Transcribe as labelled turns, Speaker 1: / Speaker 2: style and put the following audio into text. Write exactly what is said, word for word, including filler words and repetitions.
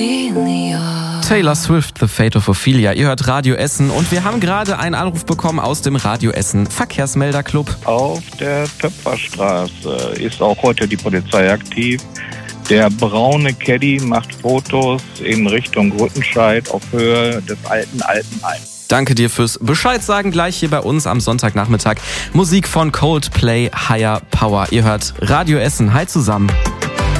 Speaker 1: Taylor Swift, The Fate of Ophelia. Ihr hört Radio Essen und wir haben gerade einen Anruf bekommen aus dem Radio Essen Verkehrsmelderclub.
Speaker 2: Auf der Töpferstraße ist auch heute die Polizei aktiv. Der braune Caddy macht Fotos in Richtung Rüttenscheid auf Höhe des alten Altenheim.
Speaker 1: Danke dir fürs Bescheid sagen. Gleich hier bei uns am Sonntagnachmittag Musik von Coldplay, Higher Power. Ihr hört Radio Essen. Hi zusammen.